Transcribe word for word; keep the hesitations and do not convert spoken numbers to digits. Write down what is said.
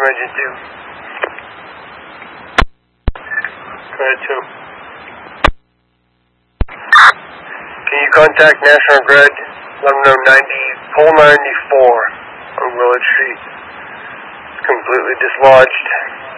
engine two. Go ahead, two. Can you contact National Grid? Let them know ninety, pole ninety-four on Willard Street. It's completely dislodged.